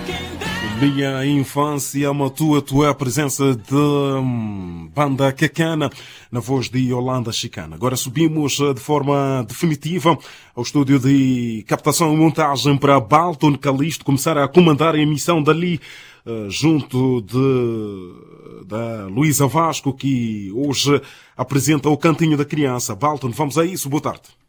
Minha infância, uma tua a presença de banda Cacana na voz de Yolanda Chicana. Agora subimos de forma definitiva ao estúdio de captação e montagem para Balton Calixto começar a comandar a emissão dali junto da Luísa Vasco, que hoje apresenta o Cantinho da Criança. Balton, vamos a isso. Boa tarde.